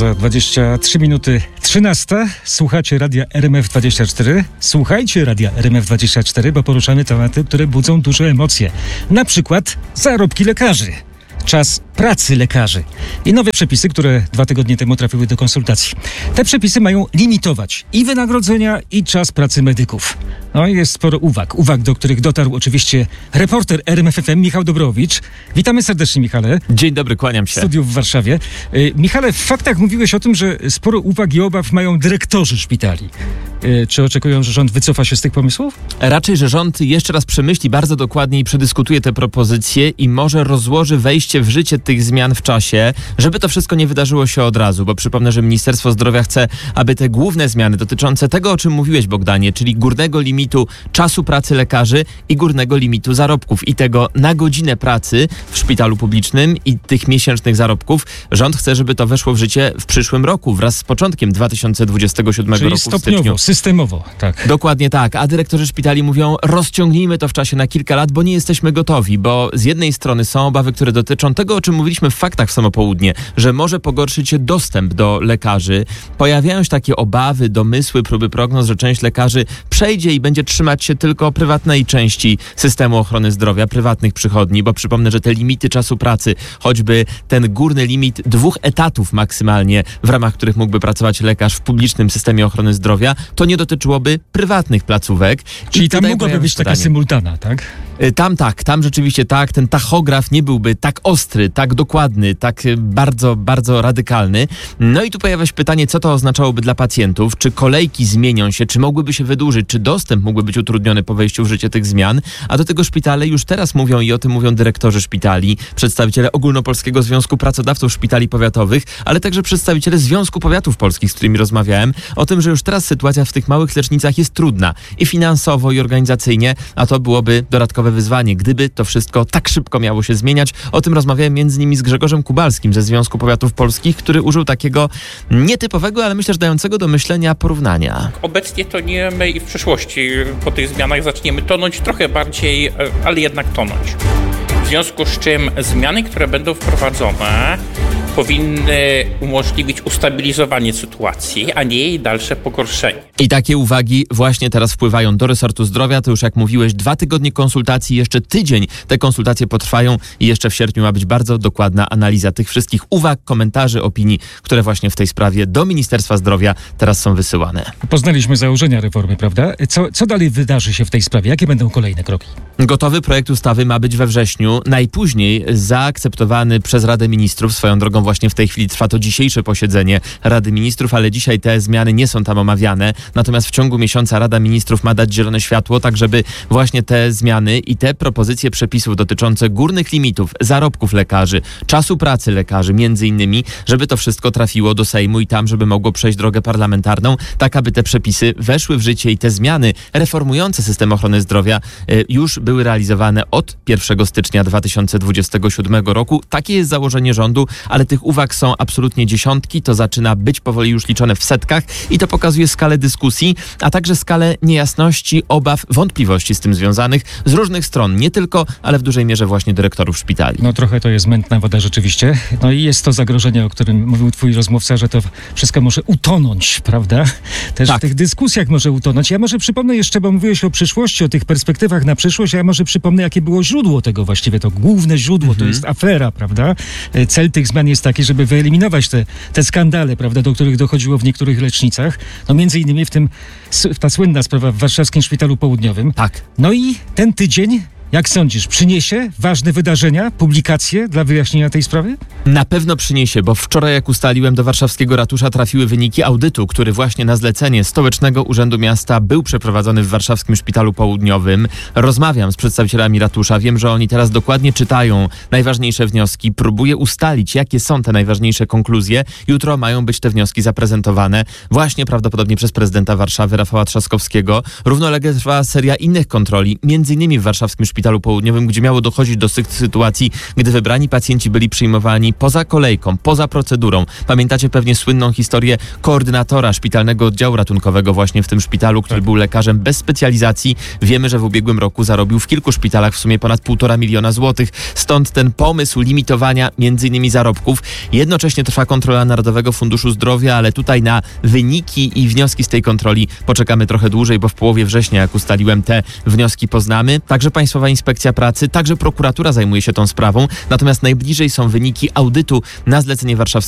Za 23 minuty 13. Słuchacie Radia RMF24. Słuchajcie Radia RMF24, bo poruszamy tematy, które budzą duże emocje. Na przykład zarobki lekarzy. Czas pracy lekarzy i nowe przepisy, które 2 tygodnie temu trafiły do konsultacji. Te przepisy mają limitować i wynagrodzenia, i czas pracy medyków. No i jest sporo uwag, do których dotarł oczywiście reporter RMF FM Michał Dobrowicz. Witamy serdecznie, Michale. Dzień dobry, kłaniam się. Studiów w Warszawie. Michale, w faktach mówiłeś o tym, że sporo uwag i obaw mają dyrektorzy szpitali. Czy oczekują, że rząd wycofa się z tych pomysłów? Raczej, że rząd jeszcze raz przemyśli bardzo dokładnie i przedyskutuje te propozycje i może rozłoży wejście w życie tych zmian w czasie, żeby to wszystko nie wydarzyło się od razu, bo przypomnę, że Ministerstwo Zdrowia chce, aby te główne zmiany dotyczące tego, o czym mówiłeś, Bogdanie, czyli górnego limitu czasu pracy lekarzy i górnego limitu zarobków i tego na godzinę pracy w szpitalu publicznym i tych miesięcznych zarobków, rząd chce, żeby to weszło w życie w przyszłym roku, wraz z początkiem 2027 Czyli roku stopniowo, w styczniu. systemowo, tak. Dokładnie tak, a dyrektorzy szpitali mówią, rozciągnijmy to w czasie na kilka lat, bo nie jesteśmy gotowi, bo z jednej strony są obawy, które dotyczą tego, o czym mówiliśmy w faktach w samo południe, że może pogorszyć się dostęp do lekarzy. Pojawiają się takie obawy, domysły, próby prognoz, że część lekarzy przejdzie i będzie trzymać się tylko prywatnej części systemu ochrony zdrowia, prywatnych przychodni, bo przypomnę, że te limity czasu pracy, choćby ten górny limit 2 etatów maksymalnie, w ramach których mógłby pracować lekarz w publicznym systemie ochrony zdrowia, to nie dotyczyłoby prywatnych placówek. Czyli tam mogłaby być taka symultana, tak? Tam rzeczywiście tak, ten tachograf nie byłby tak ostry, tak dokładny, tak bardzo, bardzo radykalny. No i tu pojawia się pytanie, co to oznaczałoby dla pacjentów, czy kolejki zmienią się, czy mogłyby się wydłużyć, czy dostęp mógłby być utrudniony po wejściu w życie tych zmian, a do tego szpitale już teraz mówią i o tym mówią dyrektorzy szpitali, przedstawiciele Ogólnopolskiego Związku Pracodawców Szpitali Powiatowych, ale także przedstawiciele Związku Powiatów Polskich, z którymi rozmawiałem, o tym, że już teraz sytuacja w tych małych lecznicach jest trudna i finansowo, i organizacyjnie, a to byłoby dodatkowe wyzwanie, gdyby to wszystko tak szybko miało się zmieniać. O tym rozmawiałem między innymi z Grzegorzem Kubalskim ze Związku Powiatów Polskich, który użył takiego nietypowego, ale myślę, że dającego do myślenia porównania. Obecnie tonujemy i w przyszłości po tych zmianach zaczniemy tonąć trochę bardziej, ale jednak tonąć. W związku z czym zmiany, które będą wprowadzone, powinny umożliwić ustabilizowanie sytuacji, a nie jej dalsze pogorszenie. I takie uwagi właśnie teraz wpływają do resortu zdrowia. To już jak mówiłeś, 2 tygodnie konsultacji, jeszcze tydzień te konsultacje potrwają i jeszcze w sierpniu ma być bardzo dokładna analiza tych wszystkich uwag, komentarzy, opinii, które właśnie w tej sprawie do Ministerstwa Zdrowia teraz są wysyłane. Poznaliśmy założenia reformy, prawda? Co dalej wydarzy się w tej sprawie? Jakie będą kolejne kroki? Gotowy projekt ustawy ma być we wrześniu, najpóźniej zaakceptowany przez Radę Ministrów. Swoją drogą właśnie w tej chwili trwa to dzisiejsze posiedzenie Rady Ministrów, ale dzisiaj te zmiany nie są tam omawiane. Natomiast w ciągu miesiąca Rada Ministrów ma dać zielone światło, tak żeby właśnie te zmiany i te propozycje przepisów dotyczące górnych limitów, zarobków lekarzy, czasu pracy lekarzy, między innymi, żeby to wszystko trafiło do Sejmu i tam, żeby mogło przejść drogę parlamentarną, tak aby te przepisy weszły w życie i te zmiany reformujące system ochrony zdrowia już były realizowane od 1 stycznia 2027 roku. Takie jest założenie rządu, ale tych uwag są absolutnie dziesiątki, to zaczyna być powoli już liczone w setkach i to pokazuje skalę dyskusji, a także skalę niejasności, obaw, wątpliwości z tym związanych z różnych stron, nie tylko, ale w dużej mierze właśnie dyrektorów szpitali. No trochę to jest mętna woda rzeczywiście. No i jest to zagrożenie, o którym mówił twój rozmówca, że to wszystko może utonąć, prawda? Też tak. W tych dyskusjach może utonąć. Ja może przypomnę jeszcze, bo mówiłeś o przyszłości, o tych perspektywach na przyszłość, ja może przypomnę, jakie było źródło tego właściwie. To główne źródło to jest afera, prawda? Cel tych zmian jest taki, żeby wyeliminować te skandale, prawda, do których dochodziło w niektórych lecznicach. No między innymi ta słynna sprawa w Warszawskim Szpitalu Południowym. Tak. No i ten tydzień, jak sądzisz, przyniesie ważne wydarzenia, publikacje dla wyjaśnienia tej sprawy? Na pewno przyniesie, bo wczoraj, jak ustaliłem, do warszawskiego ratusza trafiły wyniki audytu, który właśnie na zlecenie Stołecznego Urzędu Miasta był przeprowadzony w Warszawskim Szpitalu Południowym. Rozmawiam z przedstawicielami ratusza, wiem, że oni teraz dokładnie czytają najważniejsze wnioski, próbuję ustalić, jakie są te najważniejsze konkluzje. Jutro mają być te wnioski zaprezentowane właśnie prawdopodobnie przez prezydenta Warszawy, Rafała Trzaskowskiego. Równolegle trwa seria innych kontroli, między innymi w Warszawskim Szpitalu Szpitalu Południowym, gdzie miało dochodzić do sytuacji, gdy wybrani pacjenci byli przyjmowani poza kolejką, poza procedurą. Pamiętacie pewnie słynną historię koordynatora szpitalnego oddziału ratunkowego właśnie w tym szpitalu, który był lekarzem bez specjalizacji. Wiemy, że w ubiegłym roku zarobił w kilku szpitalach w sumie ponad 1,5 miliona złotych. Stąd ten pomysł limitowania m.in. zarobków. Jednocześnie trwa kontrola Narodowego Funduszu Zdrowia, ale tutaj na wyniki i wnioski z tej kontroli poczekamy trochę dłużej, bo w połowie września, jak ustaliłem, te wnioski poznamy. Także Państwowa Inspekcja Pracy, także prokuratura zajmuje się tą sprawą. Natomiast najbliżej są wyniki audytu na zlecenie warszawskiego